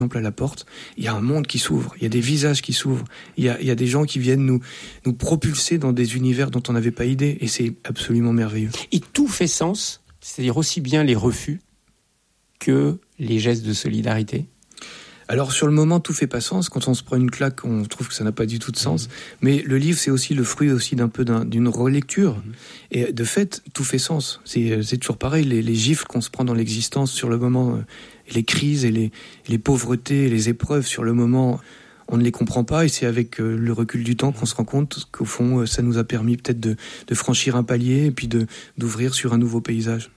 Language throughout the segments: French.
exemple, à la porte, il y a un monde qui s'ouvre, il y a des visages qui s'ouvrent, il y a des gens qui viennent nous propulser dans des univers dont on n'avait pas idée, et c'est absolument merveilleux. Et tout fait sens, c'est-à-dire aussi bien les refus que les gestes de solidarité. Alors sur le moment, tout fait pas sens. Quand on se prend une claque, on trouve que ça n'a pas du tout de sens. Mais le livre, c'est aussi le fruit aussi d'une relecture. Et de fait, tout fait sens. C'est toujours pareil. Les gifles qu'on se prend dans l'existence sur le moment, les crises et les pauvretés, et les épreuves sur le moment, on ne les comprend pas. Et c'est avec le recul du temps qu'on se rend compte qu'au fond, ça nous a permis peut-être de franchir un palier et puis d'ouvrir sur un nouveau paysage.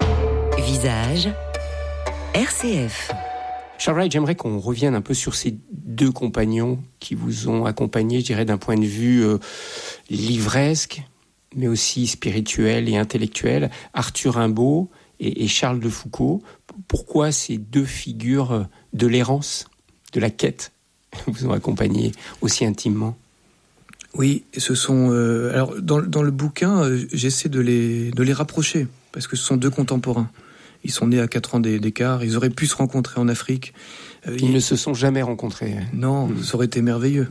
Visage RCF. Charles Wright, j'aimerais qu'on revienne un peu sur ces deux compagnons qui vous ont accompagné, je dirais, d'un point de vue livresque, mais aussi spirituel et intellectuel, Arthur Rimbaud et Charles de Foucault. Pourquoi ces deux figures de l'errance, de la quête, vous ont accompagné aussi intimement ? Oui, ce sont... alors, dans le bouquin, j'essaie de les rapprocher, parce que ce sont deux contemporains. Ils sont nés à 4 ans d'écart, ils auraient pu se rencontrer en Afrique. Ils ne se sont jamais rencontrés. Non, ça aurait été merveilleux.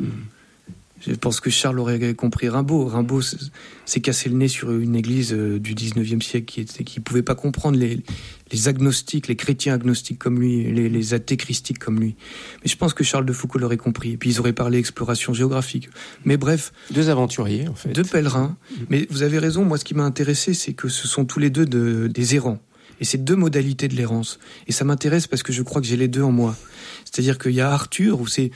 Je pense que Charles aurait compris Rimbaud. Rimbaud s'est cassé le nez sur une église du 19e siècle qui ne pouvait pas comprendre les agnostiques, les chrétiens agnostiques comme lui, les athées christiques comme lui. Mais je pense que Charles de Foucault l'aurait compris. Et puis ils auraient parlé exploration géographique. Mais bref... Deux aventuriers, en fait. Deux pèlerins. Mais vous avez raison, moi ce qui m'a intéressé, c'est que ce sont tous les deux des errants. Et c'est deux modalités de l'errance. Et ça m'intéresse parce que je crois que j'ai les deux en moi. C'est-à-dire qu'il y a Arthur, où c'est...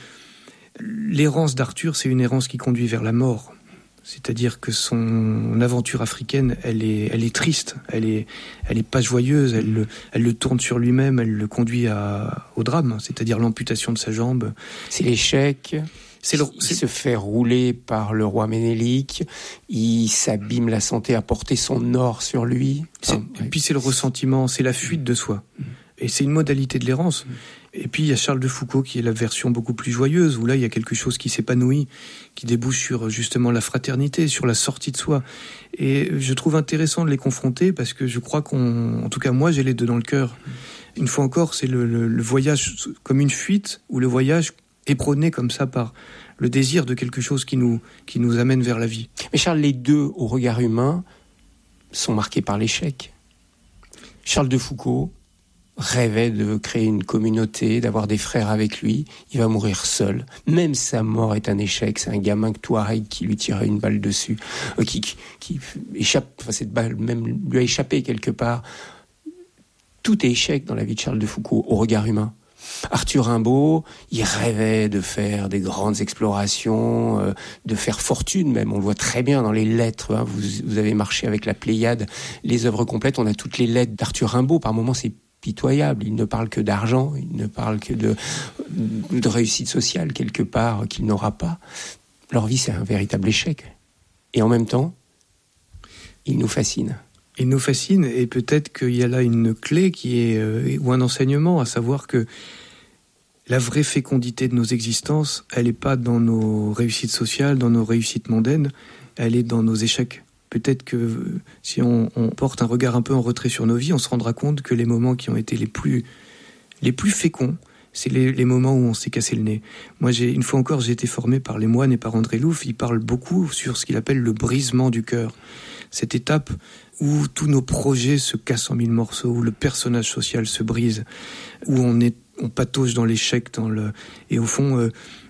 L'errance d'Arthur, c'est une errance qui conduit vers la mort. C'est-à-dire que son aventure africaine, elle est triste, elle est pas joyeuse, elle le tourne sur lui-même, elle le conduit au drame, c'est-à-dire l'amputation de sa jambe. C'est l'échec... Il se fait rouler par le roi Ménélique, il s'abîme la santé à porter son or sur lui. Et puis c'est le ressentiment, c'est la fuite de soi. Et c'est une modalité de l'errance. Et puis il y a Charles de Foucault qui est la version beaucoup plus joyeuse, où là il y a quelque chose qui s'épanouit, qui débouche sur justement la fraternité, sur la sortie de soi. Et je trouve intéressant de les confronter parce que je crois en tout cas moi j'ai les deux dans le cœur. Une fois encore, c'est le voyage comme une fuite, ou le voyage est prôné comme ça par le désir de quelque chose qui nous amène vers la vie. Mais Charles, les deux, au regard humain, sont marqués par l'échec. Charles de Foucault rêvait de créer une communauté, d'avoir des frères avec lui. Il va mourir seul. Même sa mort est un échec. C'est un gamin touareg qui lui tirait une balle dessus, qui échappe. Enfin, cette balle même lui a échappé quelque part. Tout est échec dans la vie de Charles de Foucault, au regard humain. Arthur Rimbaud, il rêvait de faire des grandes explorations, de faire fortune même. On le voit très bien dans les lettres. Hein. Vous avez marché avec la Pléiade, les œuvres complètes. On a toutes les lettres d'Arthur Rimbaud. Par moments, c'est pitoyable. Il ne parle que d'argent, il ne parle que de réussite sociale quelque part qu'il n'aura pas. Leur vie, c'est un véritable échec. Et en même temps, il nous fascine. Il nous fascine, et peut-être qu'il y a là une clé qui est ou un enseignement, à savoir que la vraie fécondité de nos existences, elle n'est pas dans nos réussites sociales, dans nos réussites mondaines, elle est dans nos échecs. Peut-être que si on porte un regard un peu en retrait sur nos vies, on se rendra compte que les moments qui ont été les plus féconds, c'est les moments où on s'est cassé le nez. Moi, une fois encore, j'ai été formé par les moines et par André Louf. Il parle beaucoup sur ce qu'il appelle le brisement du cœur. Cette étape où tous nos projets se cassent en 1000 morceaux, où le personnage social se brise, où on patauge dans l'échec, et au fond,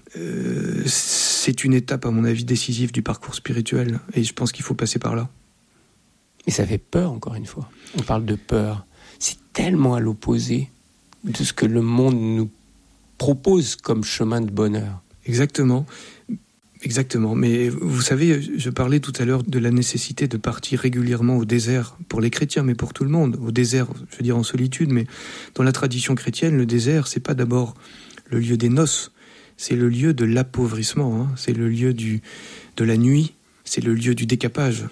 c'est une étape, à mon avis, décisive du parcours spirituel. Et je pense qu'il faut passer par là. Et ça fait peur, encore une fois. On parle de peur. C'est tellement à l'opposé de ce que le monde nous propose comme chemin de bonheur. Exactement. Mais vous savez, je parlais tout à l'heure de la nécessité de partir régulièrement au désert, pour les chrétiens, mais pour tout le monde. Au désert, je veux dire en solitude, mais dans la tradition chrétienne, le désert, c'est pas d'abord le lieu des noces, c'est le lieu de l'appauvrissement, hein. C'est le lieu de la nuit, c'est le lieu du décapage.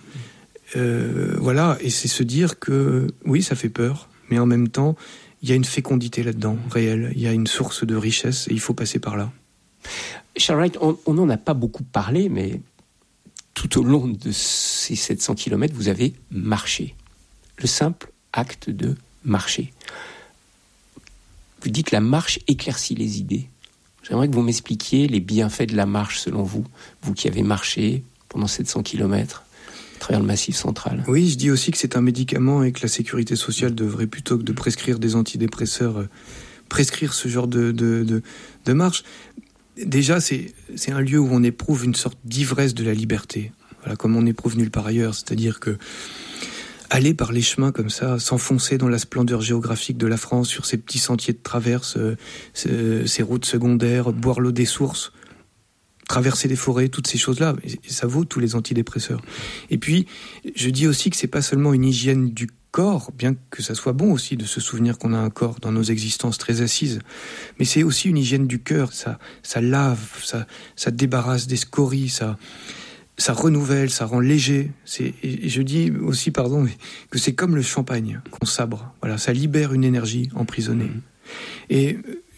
Voilà, et c'est se dire que, oui, ça fait peur, mais en même temps, il y a une fécondité là-dedans, réelle, il y a une source de richesse, et il faut passer par là. Charles Wright, on n'en a pas beaucoup parlé, mais tout au long de ces 700 kilomètres, vous avez marché. Le simple acte de marcher. Vous dites la marche éclaircit les idées. J'aimerais que vous m'expliquiez les bienfaits de la marche selon vous, vous qui avez marché pendant 700 km à travers le Massif central. Oui, je dis aussi que c'est un médicament et que la sécurité sociale devrait, plutôt que de prescrire des antidépresseurs, prescrire ce genre de marche. Déjà, c'est un lieu où on éprouve une sorte d'ivresse de la liberté. Voilà, comme on éprouve nulle part ailleurs. C'est-à-dire que aller par les chemins comme ça, s'enfoncer dans la splendeur géographique de la France, sur ces petits sentiers de traverse, ces routes secondaires, boire l'eau des sources, traverser les forêts, toutes ces choses-là, ça vaut tous les antidépresseurs. Et puis, je dis aussi que c'est pas seulement une hygiène du corps, bien que ça soit bon aussi de se souvenir qu'on a un corps dans nos existences très assises, mais c'est aussi une hygiène du cœur. Ça lave, ça débarrasse des scories, ça renouvelle, ça rend léger. Et je dis aussi, que c'est comme le champagne qu'on sabre. Voilà, ça libère une énergie emprisonnée. Et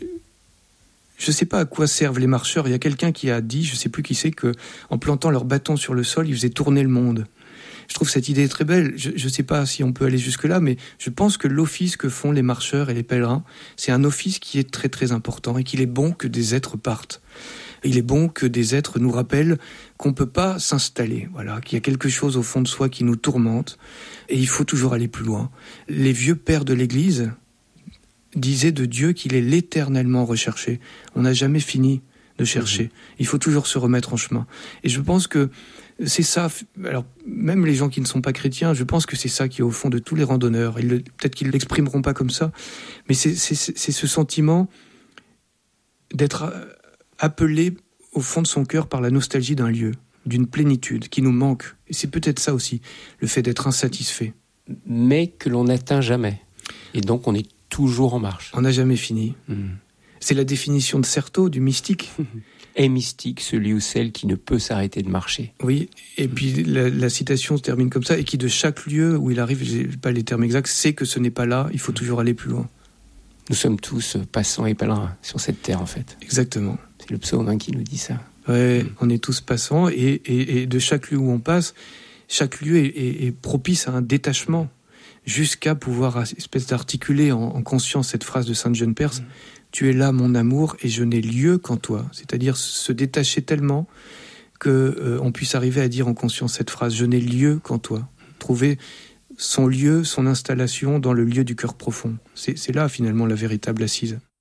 je ne sais pas à quoi servent les marcheurs. Il y a quelqu'un qui a dit, je ne sais plus qui c'est, qu'en plantant leur bâton sur le sol, ils faisaient tourner le monde. Je trouve cette idée très belle. Je ne sais pas si on peut aller jusque-là, mais je pense que l'office que font les marcheurs et les pèlerins, c'est un office qui est très très important et qu'il est bon que des êtres partent. Il est bon que des êtres nous rappellent qu'on ne peut pas s'installer, voilà, qu'il y a quelque chose au fond de soi qui nous tourmente et il faut toujours aller plus loin. Les vieux pères de l'Église disaient de Dieu qu'il est l'éternellement recherché. On n'a jamais fini de chercher. Il faut toujours se remettre en chemin. Et je pense que c'est ça, alors même les gens qui ne sont pas chrétiens, je pense que c'est ça qui est au fond de tous les randonneurs. Peut-être qu'ils ne l'exprimeront pas comme ça, mais c'est ce sentiment d'être appelé au fond de son cœur par la nostalgie d'un lieu, d'une plénitude qui nous manque. Et c'est peut-être ça aussi, le fait d'être insatisfait. Mais que l'on n'atteint jamais. Et donc on est toujours en marche. On n'a jamais fini. C'est la définition de Certeau, du mystique. Est mystique celui ou celle qui ne peut s'arrêter de marcher. Oui, et puis la citation se termine comme ça, et qui de chaque lieu où il arrive, je n'ai pas les termes exacts, sait que ce n'est pas là, il faut toujours aller plus loin. Nous sommes tous passants et pèlerins sur cette terre, en fait. Exactement. C'est le psaume qui nous dit ça. Ouais, on est tous passants, et de chaque lieu où on passe, chaque lieu est propice à un détachement, jusqu'à pouvoir espèce d'articuler en conscience cette phrase de Sainte Jeanne Perse, tu es là mon amour et je n'ai lieu qu'en toi. C'est-à-dire se détacher tellement qu'on puisse arriver à dire en conscience cette phrase, je n'ai lieu qu'en toi. Trouver son lieu, son installation dans le lieu du cœur profond. C'est là finalement la véritable assise.